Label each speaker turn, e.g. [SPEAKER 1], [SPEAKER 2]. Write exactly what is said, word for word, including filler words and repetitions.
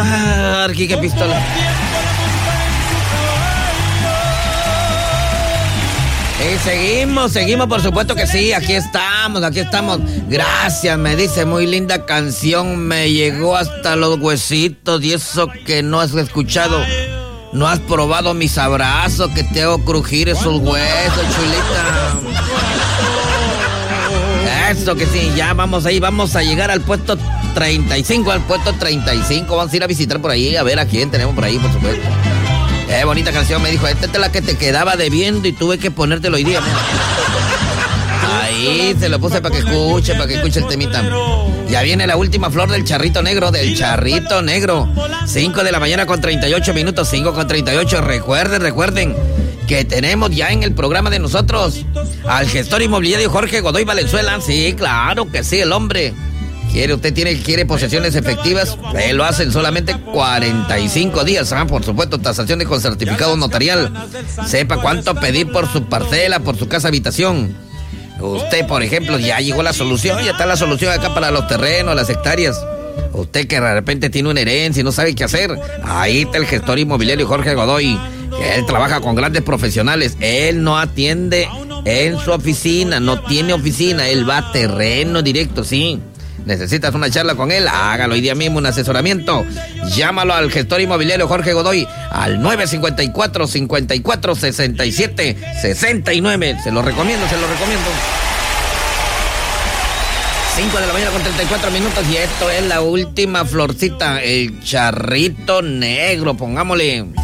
[SPEAKER 1] Ah, aquí qué pistola. Y seguimos, seguimos, por supuesto que sí, aquí estamos, aquí estamos. Gracias, me dice, muy linda canción, me llegó hasta los huesitos y eso que no has escuchado, no has probado mis abrazos, que te hago crujir esos huesos, chulita. Eso que sí, ya vamos ahí, vamos a llegar al puesto treinta y cinco, al puesto treinta y cinco, vamos a ir a visitar por ahí, a ver a quién tenemos por ahí, por supuesto. Qué bonita canción, me dijo, esta es la que te quedaba debiendo y tuve que ponértelo hoy día. Ahí se lo puse para que escuche, para que escuche el temita. Ya viene la última flor del charrito negro, del charrito negro. cinco de la mañana con treinta y ocho minutos, cinco con treinta y ocho. Recuerden, recuerden que tenemos ya en el programa de nosotros al gestor inmobiliario Jorge Godoy Valenzuela. Sí, claro que sí, el hombre. ¿Quiere, usted tiene, quiere posesiones efectivas? Eh, lo hacen solamente cuarenta y cinco días. Ah, por supuesto, tasaciones con certificado notarial. Sepa cuánto pedir por su parcela, por su casa habitación. Usted, por ejemplo, ya llegó la solución, ya está la solución acá para los terrenos, las hectáreas. Usted que de repente tiene una herencia y no sabe qué hacer, ahí está el gestor inmobiliario Jorge Godoy. Él trabaja con grandes profesionales. Él no atiende en su oficina, no tiene oficina, él va a terreno directo, sí. ¿Necesitas una charla con él? Hágalo hoy día mismo, un asesoramiento. Llámalo al gestor inmobiliario Jorge Godoy al nueve cinco cuatro, cinco cuatro, seis siete, seis nueve. Se lo recomiendo, se lo recomiendo. cinco de la mañana con treinta y cuatro minutos y esto es la última florcita, el charrito negro, pongámosle.